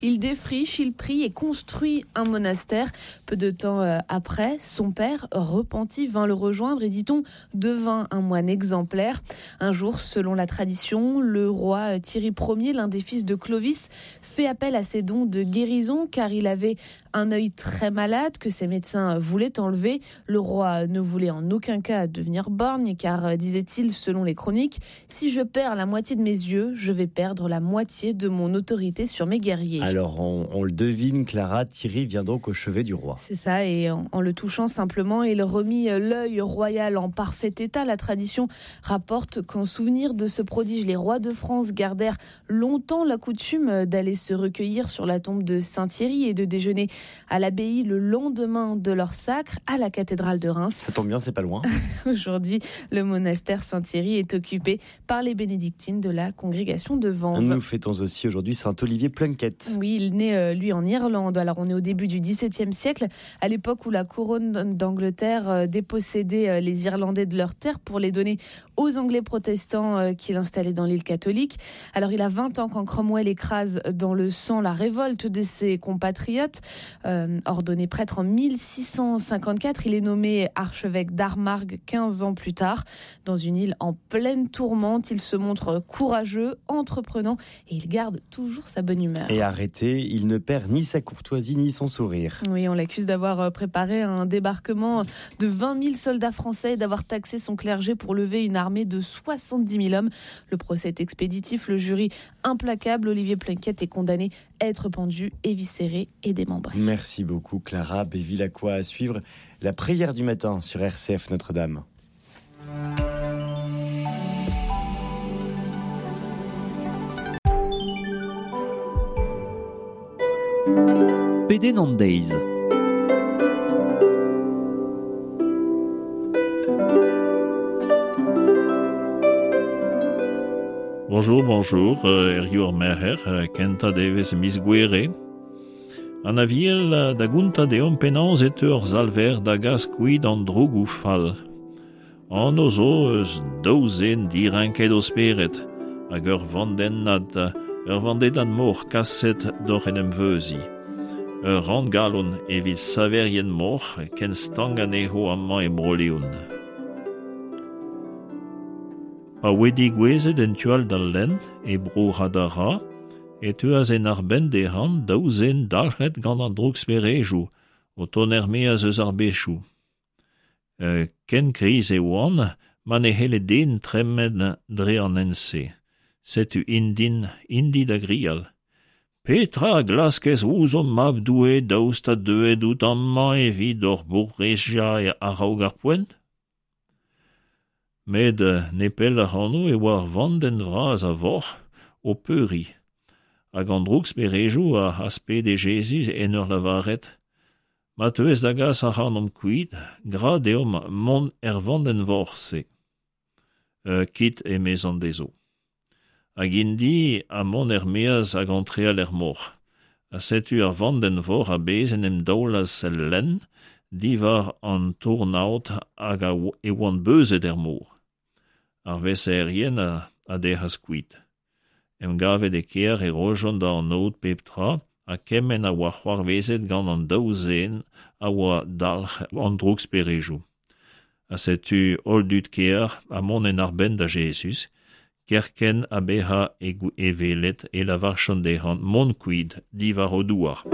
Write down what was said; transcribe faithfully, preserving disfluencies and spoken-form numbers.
Il défriche, il prie et construit un monastère. Peu de temps après, son père, repenti, vint le rejoindre et, dit-on, devint un moine exemplaire. Un jour, selon la tradition, le roi Thierry Ier, l'un des fils de Clovis, fait appel à ses dons de guérison car il avait un œil très malade que ses médecins voulaient enlever. Le roi ne voulait en aucun cas devenir borgne car, disait-il, selon les chroniques, « Si je perds la moitié de mes yeux, je vais perdre la moitié de mon autorité sur mes guerriers ». Alors, on, on le devine, Clara, Thierry vient donc au chevet du roi. C'est ça, et en, en le touchant simplement, il remit l'œil royal en parfait état. La tradition rapporte qu'en souvenir de ce prodige, les rois de France gardèrent longtemps la coutume d'aller se recueillir sur la tombe de Saint-Thierry et de déjeuner à l'abbaye le lendemain de leur sacre à la cathédrale de Reims. Ça tombe bien, c'est pas loin. Aujourd'hui, le monastère Saint-Thierry est occupé par les bénédictines de la congrégation de Vanves. Nous fêtons aussi aujourd'hui Saint-Olivier Plunkett. Oui, il naît euh, lui en Irlande. Alors on est au début du dix-septième siècle, à l'époque où la couronne d'Angleterre euh, dépossédait euh, les Irlandais de leurs terres pour les donner aux Anglais protestants euh, qu'il installait dans l'île catholique. Alors il a vingt ans quand Cromwell écrase dans le sang la révolte de ses compatriotes. Euh, ordonné prêtre en mille six cent cinquante-quatre, il est nommé archevêque d'Armagh quinze ans plus tard. Dans une île en pleine tourmente, il se montre courageux, entreprenant et il garde toujours sa bonne humeur. Et arrêté, il ne perd ni sa courtoisie ni son sourire. Oui, on l'accuse d'avoir préparé un débarquement de vingt mille soldats français et d'avoir taxé son clergé pour lever une armée de soixante-dix mille hommes. Le procès est expéditif, le jury implacable. Olivier Plunkett est condamné à être pendu, éviscéré et démembré. Merci beaucoup Clara Bévilacqua. À suivre la prière du matin sur R C F Notre-Dame. P D Nandays. Bonjour, bonjour, Erior Meher, Kenta Deves Misguere. An aviel da gunta de ompenans et ur alver da gas quid an drougou fall. An ozo eus douzen diranket o speret, hag ur vanden nad, ur vandet an mor kasset d'or en emveuzi. Ur rand galon evit saverien mor, ken stangan eho amman e broleoun. A wedi gwezet en tual dal len, e bro radara, et eus en arben dehan daouzen dalchet gant an droug sperejou, o toner meaz eus ar bechou. Euh, ken kriz e oan, man e hele den tremen dre an ense. Setu indin, indi da grial. Petra glaskez ouzo mab doue daousta deue dout amman evit ur bourreja e a raoug ar poent? Med nepel ar anno e war vanden vraz a vor o peuri. Hag an droug sperejou a asped e Jezus en ur lavaret. Ma teuez da gas ar anom kuit, grad eom mon er vanden vor se. Euh, kit e mezan dezo. Hag indi a mon er meaz hag an treal er mor. A setu ar vanden vor a bezen em daolas sel len, divar an tournaut hag a e oan beuzet er mor. Ar vez aerien a, a dehas kuit. Em gavet e ker e rojon da an out pep tra, a kemen a oa c'hoarvezet gant an daouzen a oa dalch an droug sperejou. A setu ol dut ker a mon en arben da Jezus, kerken a beha e, e velet e la varchon dehan mon kuit divar o douar.